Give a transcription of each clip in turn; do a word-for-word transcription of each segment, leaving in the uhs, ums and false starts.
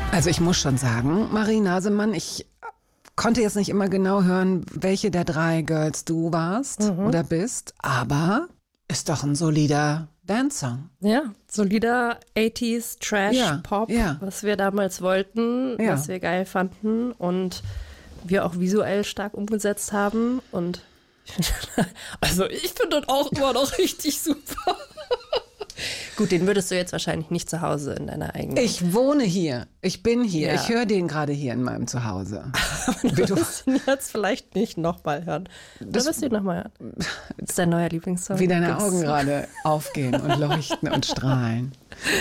Also ich muss schon sagen, Marie Nasemann, ich konnte jetzt nicht immer genau hören, welche der drei Girls du warst mhm. oder bist, aber ist doch ein solider Dance-Song. Ja, solider achtziger Trash-Pop, ja, ja. was wir damals wollten, ja. was wir geil fanden und wir auch visuell stark umgesetzt haben. Und also ich finde das auch immer noch richtig super. Gut, den würdest du jetzt wahrscheinlich nicht zu Hause in deiner eigenen... Ich wohne hier, ich bin hier, ja. ich höre den gerade hier in meinem Zuhause. Aber du wirst ihn jetzt vielleicht nicht nochmal hören. Oder wirst du ihn nochmal hören? Das ist dein neuer Lieblingssong. Wie deine Augen gerade aufgehen und leuchten und strahlen.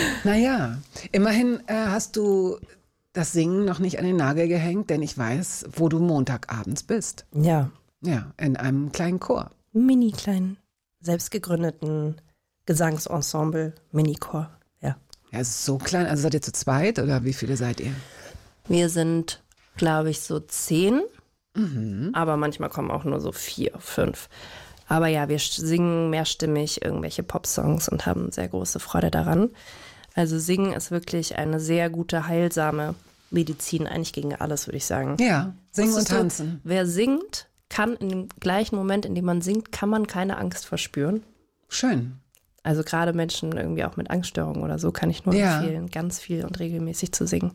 Naja, immerhin äh, hast du das Singen noch nicht an den Nagel gehängt, denn ich weiß, wo du Montagabends bist. Ja. Ja, in einem kleinen Chor. Mini kleinen, selbstgegründeten Gesangsensemble, Minichor, ja. Ja, es ist so klein. Also seid ihr zu zweit oder wie viele seid ihr? Wir sind, glaube ich, so zehn, mhm. aber manchmal kommen auch nur so vier, fünf. Aber ja, wir singen mehrstimmig irgendwelche Popsongs und haben sehr große Freude daran. Also singen ist wirklich eine sehr gute, heilsame Medizin, eigentlich gegen alles, würde ich sagen. Ja, singen und Wusstest du, tanzen. Wer singt, kann in dem gleichen Moment, in dem man singt, kann man keine Angst verspüren. Schön. Also gerade Menschen irgendwie auch mit Angststörungen oder so kann ich nur ja. empfehlen, ganz viel und regelmäßig zu singen.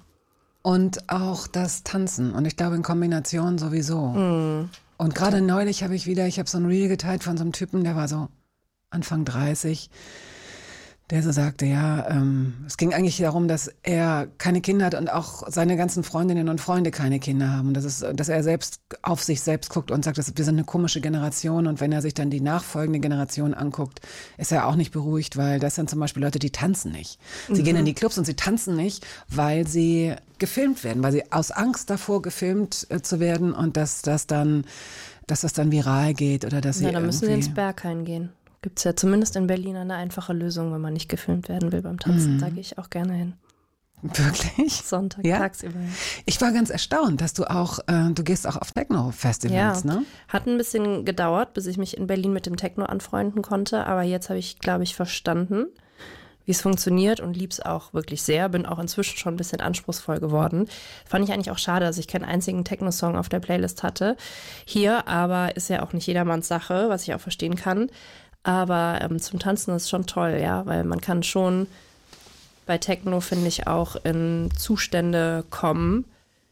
Und auch das Tanzen. Und ich glaube in Kombination sowieso. Mm. Und gerade neulich habe ich wieder, ich habe so ein Reel geteilt von so einem Typen, der war so Anfang dreißig, der so sagte, ja, ähm, es ging eigentlich darum, dass er keine Kinder hat und auch seine ganzen Freundinnen und Freunde keine Kinder haben. Und das ist, dass er selbst auf sich selbst guckt und sagt, dass wir sind eine komische Generation. Und wenn er sich dann die nachfolgende Generation anguckt, ist er auch nicht beruhigt, weil das sind zum Beispiel Leute, die tanzen nicht. Sie mhm. gehen in die Clubs und sie tanzen nicht, weil sie gefilmt werden, weil sie aus Angst davor gefilmt äh, zu werden und dass das dann, dass das dann viral geht oder dass sie ja, dann müssen sie irgendwie ins Berghain gehen. Gibt es ja zumindest in Berlin eine einfache Lösung, wenn man nicht gefilmt werden will beim Tanzen. Mhm. Da gehe ich auch gerne hin. Wirklich? Sonntag, ja? tagsüber. Ich war ganz erstaunt, dass du auch, äh, du gehst auch auf Techno-Festivals, ja, ne? Hat ein bisschen gedauert, bis ich mich in Berlin mit dem Techno anfreunden konnte. Aber jetzt habe ich, glaube ich, verstanden, wie es funktioniert und lieb's auch wirklich sehr. Bin auch inzwischen schon ein bisschen anspruchsvoll geworden. Fand ich eigentlich auch schade, dass ich keinen einzigen Techno-Song auf der Playlist hatte. Hier, aber ist ja auch nicht jedermanns Sache, was ich auch verstehen kann. Aber ähm, zum Tanzen ist schon toll, ja, weil man kann schon bei Techno, finde ich, auch in Zustände kommen,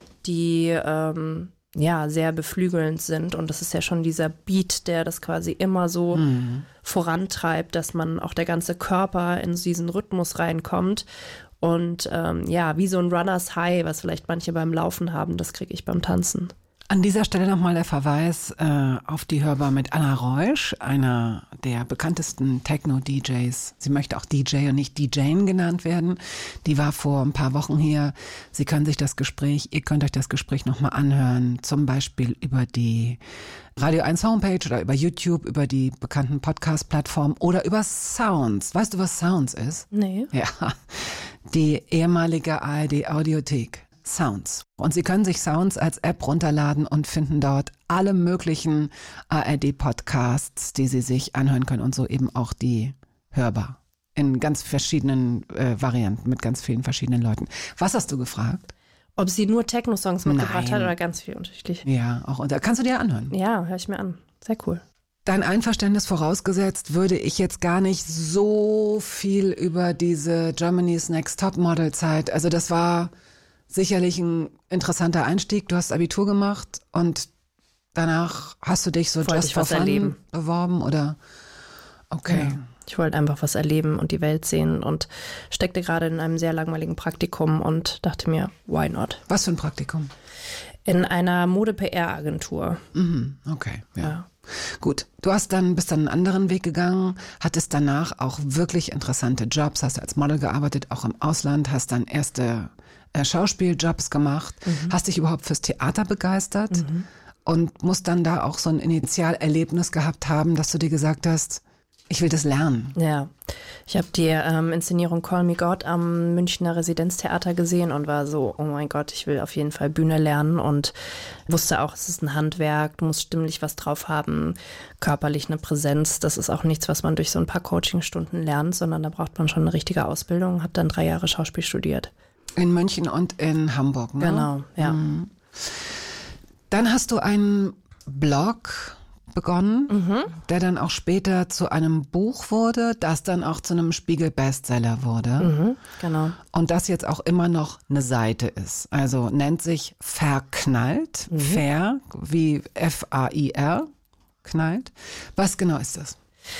die ähm, ja sehr beflügelnd sind. Und das ist ja schon dieser Beat, der das quasi immer so mhm. vorantreibt, dass man auch der ganze Körper in diesen Rhythmus reinkommt. Und ähm, ja, wie so ein Runners High, was vielleicht manche beim Laufen haben, das kriege ich beim Tanzen. An dieser Stelle nochmal der Verweis äh, auf die Hörbar mit Anna Reusch, einer der bekanntesten Techno-D Js. Sie möchte auch D J und nicht D J genannt werden. Die war vor ein paar Wochen hier. Sie können sich das Gespräch, ihr könnt euch das Gespräch nochmal anhören, zum Beispiel über die Radio eins Homepage oder über YouTube, über die bekannten Podcast-Plattformen oder über Sounds. Weißt du, was Sounds ist? Nee. Ja, die ehemalige A R D-Audiothek. Sounds. Und Sie können sich Sounds als App runterladen und finden dort alle möglichen A R D-Podcasts, die Sie sich anhören können und so eben auch die Hörbar. In ganz verschiedenen äh, Varianten mit ganz vielen verschiedenen Leuten. Was hast du gefragt? Ob sie nur Techno-Songs mitgebracht Nein. hat oder ganz viel unterschiedlich? Ja, auch. Und da kannst du dir anhören. Ja, höre ich mir an. Sehr cool. Dein Einverständnis vorausgesetzt, würde ich jetzt gar nicht so viel über diese Germany's Next Top Model Zeit, also das war sicherlich ein interessanter Einstieg. Du hast Abitur gemacht und danach hast du dich so wollte just for fun erleben. beworben oder? Okay. Ja. Ich wollte einfach was erleben und die Welt sehen und steckte gerade in einem sehr langweiligen Praktikum und dachte mir, why not? Was für ein Praktikum? In einer Mode-P R-Agentur. Mhm, okay, ja. ja. Gut, du hast dann, bist dann einen anderen Weg gegangen, hattest danach auch wirklich interessante Jobs, hast als Model gearbeitet, auch im Ausland, hast dann erste äh, Schauspieljobs gemacht, mhm. hast dich überhaupt fürs Theater begeistert mhm. und musst dann da auch so ein Initialerlebnis gehabt haben, dass du dir gesagt hast, ich will das lernen. Ja, ich habe die ähm, Inszenierung Call Me God am Münchner Residenztheater gesehen und war so, oh mein Gott, ich will auf jeden Fall Bühne lernen und wusste auch, es ist ein Handwerk, du musst stimmlich was drauf haben, körperlich eine Präsenz. Das ist auch nichts, was man durch so ein paar Coachingstunden lernt, sondern da braucht man schon eine richtige Ausbildung. Habe dann drei Jahre Schauspiel studiert. In München und in Hamburg, ne? Genau, ja. Mhm. Dann hast du einen Blog begonnen, mhm. der dann auch später zu einem Buch wurde, das dann auch zu einem Spiegel-Bestseller wurde. Mhm, genau. Und das jetzt auch immer noch eine Seite ist. Also nennt sich Verknallt, mhm. Fair, wie F A I R, knallt. Was genau ist das?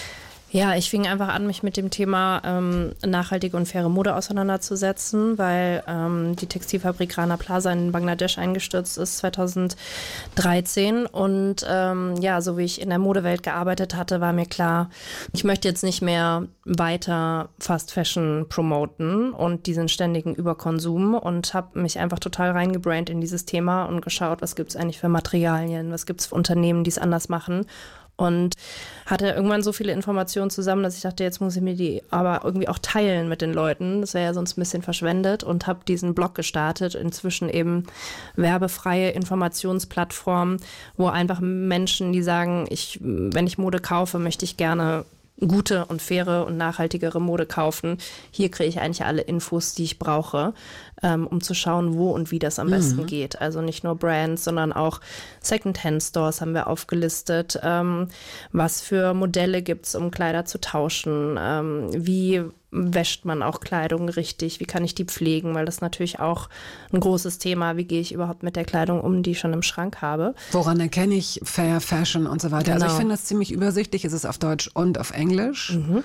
Ja, ich fing einfach an, mich mit dem Thema ähm, nachhaltige und faire Mode auseinanderzusetzen, weil ähm, die Textilfabrik Rana Plaza in Bangladesch eingestürzt ist zweitausenddreizehn. Und ähm, ja, so wie ich in der Modewelt gearbeitet hatte, war mir klar, ich möchte jetzt nicht mehr weiter Fast Fashion promoten und diesen ständigen Überkonsum und habe mich einfach total reingebraint in dieses Thema und geschaut, was gibt es eigentlich für Materialien, was gibt es für Unternehmen, die es anders machen. Und hatte irgendwann so viele Informationen zusammen, dass ich dachte, jetzt muss ich mir die aber irgendwie auch teilen mit den Leuten. Das wäre ja sonst ein bisschen verschwendet und habe diesen Blog gestartet. Inzwischen eben werbefreie Informationsplattform, wo einfach Menschen, die sagen, ich, wenn ich Mode kaufe, möchte ich gerne gute und faire und nachhaltigere Mode kaufen. Hier kriege ich eigentlich alle Infos, die ich brauche, ähm, um zu schauen, wo und wie das am mhm. besten geht. Also nicht nur Brands, sondern auch Secondhand-Stores haben wir aufgelistet. Ähm, was für Modelle gibt es, um Kleider zu tauschen? Ähm, wie wäscht man auch Kleidung richtig? Wie kann ich die pflegen? Weil das ist natürlich auch ein großes Thema. Wie gehe ich überhaupt mit der Kleidung um, die ich schon im Schrank habe? Woran erkenne ich Fair Fashion und so weiter? Genau. Also ich finde das ziemlich übersichtlich. Es ist auf Deutsch und auf Englisch. Mhm.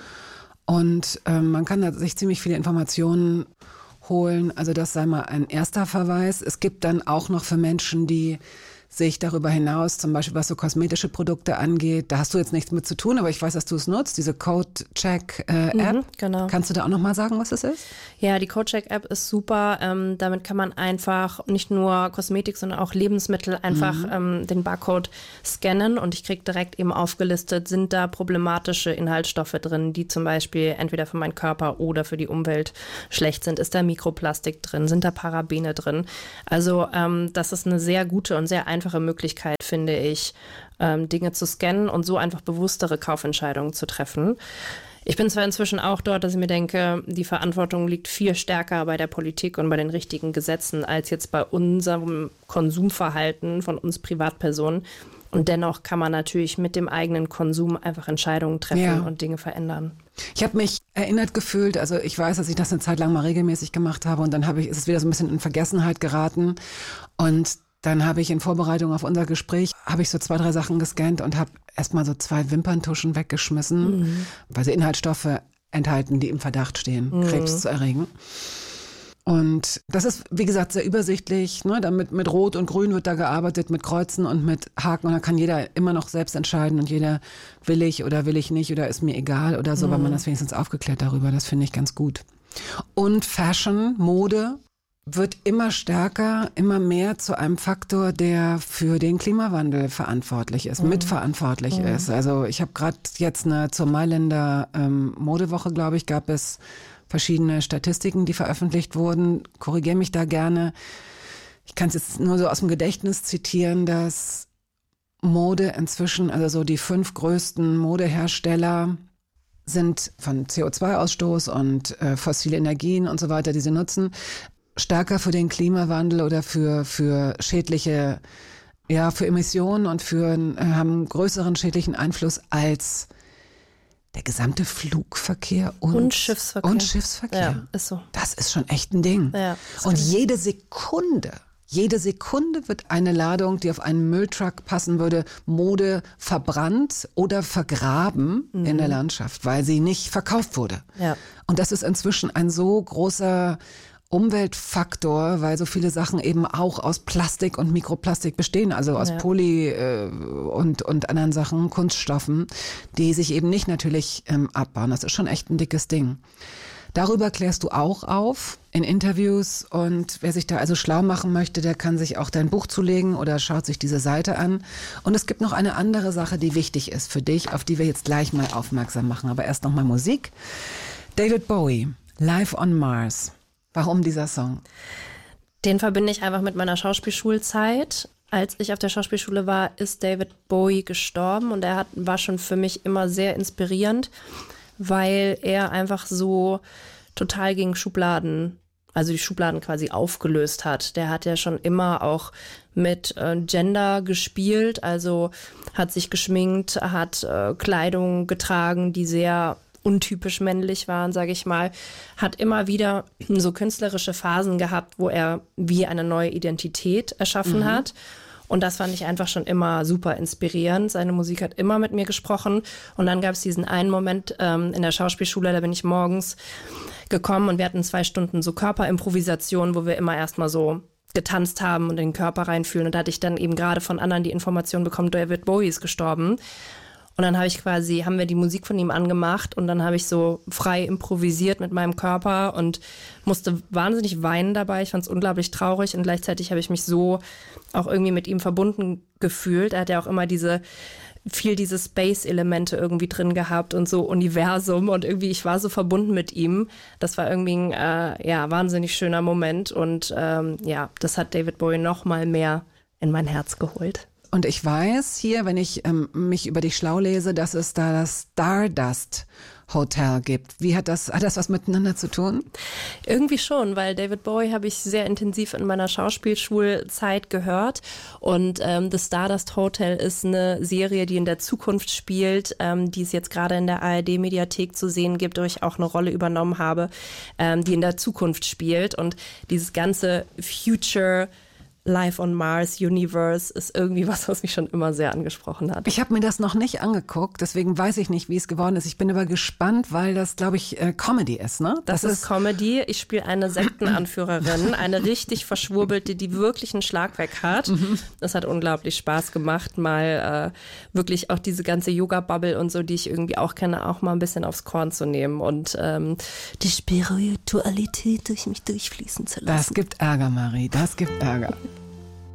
Und ähm, man kann da sich ziemlich viele Informationen holen. Also das sei mal ein erster Verweis. Es gibt dann auch noch für Menschen, die sich darüber hinaus, zum Beispiel was so kosmetische Produkte angeht, da hast du jetzt nichts mit zu tun, aber ich weiß, dass du es nutzt, diese Codecheck-App. Äh, mhm, genau. Kannst du da auch noch mal sagen, was es ist? Ja, die Codecheck-App ist super. Ähm, damit kann man einfach nicht nur Kosmetik, sondern auch Lebensmittel einfach mhm. ähm, den Barcode scannen und ich kriege direkt eben aufgelistet, sind da problematische Inhaltsstoffe drin, die zum Beispiel entweder für meinen Körper oder für die Umwelt schlecht sind. Ist da Mikroplastik drin? Sind da Parabene drin? Also ähm, das ist eine sehr gute und sehr einfache Möglichkeit, finde ich, ähm, Dinge zu scannen und so einfach bewusstere Kaufentscheidungen zu treffen. Ich bin zwar inzwischen auch dort, dass ich mir denke, die Verantwortung liegt viel stärker bei der Politik und bei den richtigen Gesetzen als jetzt bei unserem Konsumverhalten von uns Privatpersonen. Und dennoch kann man natürlich mit dem eigenen Konsum einfach Entscheidungen treffen ja. und Dinge verändern. Ich habe mich erinnert gefühlt, also ich weiß, dass ich das eine Zeit lang mal regelmäßig gemacht habe und dann habe ich, ist es wieder so ein bisschen in Vergessenheit geraten und dann habe ich in Vorbereitung auf unser Gespräch, habe ich so zwei, drei Sachen gescannt und habe erstmal so zwei Wimperntuschen weggeschmissen, mhm. weil sie Inhaltsstoffe enthalten, die im Verdacht stehen, mhm. Krebs zu erregen. Und das ist, wie gesagt, sehr übersichtlich. Ne? Damit mit Rot und Grün wird da gearbeitet, mit Kreuzen und mit Haken. Und da kann jeder immer noch selbst entscheiden und jeder will ich oder will ich nicht oder ist mir egal oder so, mhm. weil man das wenigstens aufgeklärt darüber. Das finde ich ganz gut. Und Fashion, Mode wird immer stärker, immer mehr zu einem Faktor, der für den Klimawandel verantwortlich ist, mhm. mitverantwortlich mhm. ist. Also ich habe gerade jetzt eine zur Mailänder ähm, Modewoche, glaube ich, gab es verschiedene Statistiken, die veröffentlicht wurden. Korrigiere mich da gerne. Ich kann es jetzt nur so aus dem Gedächtnis zitieren, dass Mode inzwischen, also so die fünf größten Modehersteller sind von C O zwei Ausstoß und äh, fossile Energien und so weiter, die sie nutzen, stärker für den Klimawandel oder für, für schädliche, ja, für Emissionen und für, äh, haben größeren schädlichen Einfluss als der gesamte Flugverkehr und, und Schiffsverkehr. Und Schiffsverkehr. Ja, ist so. Das ist schon echt ein Ding. Ja, und jede Sekunde, jede Sekunde wird eine Ladung, die auf einen Mülltruck passen würde, Mode verbrannt oder vergraben mhm. in der Landschaft, weil sie nicht verkauft wurde. Ja. Und das ist inzwischen ein so großer Umweltfaktor, weil so viele Sachen eben auch aus Plastik und Mikroplastik bestehen, also aus ja. Poly äh, und, und anderen Sachen, Kunststoffen, die sich eben nicht natürlich ähm, abbauen. Das ist schon echt ein dickes Ding. Darüber klärst du auch auf in Interviews und wer sich da also schlau machen möchte, der kann sich auch dein Buch zulegen oder schaut sich diese Seite an. Und es gibt noch eine andere Sache, die wichtig ist für dich, auf die wir jetzt gleich mal aufmerksam machen. Aber erst nochmal Musik. David Bowie, Live on Mars. Warum dieser Song? Den verbinde ich einfach mit meiner Schauspielschulzeit. Als ich auf der Schauspielschule war, ist David Bowie gestorben und er hat, war schon für mich immer sehr inspirierend, weil er einfach so total gegen Schubladen also die Schubladen quasi aufgelöst hat. Der hat ja schon immer auch mit äh, Gender gespielt, also hat sich geschminkt, hat äh, Kleidung getragen, die sehr untypisch männlich waren, sage ich mal, hat immer wieder so künstlerische Phasen gehabt, wo er wie eine neue Identität erschaffen mhm. hat. Und das fand ich einfach schon immer super inspirierend. Seine Musik hat immer mit mir gesprochen. Und dann gab es diesen einen Moment ähm, in der Schauspielschule, da bin ich morgens gekommen und wir hatten zwei Stunden so Körperimprovisation, wo wir immer erstmal so getanzt haben und in den Körper reinfühlen. Und da hatte ich dann eben gerade von anderen die Information bekommen, David Bowie ist gestorben. Und dann habe ich quasi, haben wir die Musik von ihm angemacht und dann habe ich so frei improvisiert mit meinem Körper und musste wahnsinnig weinen dabei. Ich fand es unglaublich traurig und gleichzeitig habe ich mich so auch irgendwie mit ihm verbunden gefühlt. Er hat ja auch immer diese, viel diese Space-Elemente irgendwie drin gehabt und so Universum und irgendwie, ich war so verbunden mit ihm. Das war irgendwie ein äh, ja, wahnsinnig schöner Moment und ähm, ja, das hat David Bowie noch mal mehr in mein Herz geholt. Und ich weiß hier, wenn ich ähm, mich über dich schlau lese, dass es da das Stardust Hotel gibt. Wie hat das, hat das was miteinander zu tun? Irgendwie schon, weil David Bowie habe ich sehr intensiv in meiner Schauspielschulzeit gehört und ähm, das Stardust Hotel ist eine Serie, die in der Zukunft spielt, ähm, die es jetzt gerade in der A R D-Mediathek zu sehen gibt, wo ich auch eine Rolle übernommen habe, ähm, die in der Zukunft spielt und dieses ganze Future Life on Mars Universe ist irgendwie was, was mich schon immer sehr angesprochen hat. Ich habe mir das noch nicht angeguckt, deswegen weiß ich nicht, wie es geworden ist. Ich bin aber gespannt, weil das, glaube ich, äh, Comedy ist, ne? Das, das ist, ist Comedy. Ich spiele eine Sektenanführerin, eine richtig verschwurbelte, die wirklich einen Schlag weg hat. Mhm. Das hat unglaublich Spaß gemacht, mal äh, wirklich auch diese ganze Yoga-Bubble und so, die ich irgendwie auch kenne, auch mal ein bisschen aufs Korn zu nehmen und ähm, die Spiritualität durch mich durchfließen zu lassen. Das gibt Ärger, Marie, das gibt Ärger.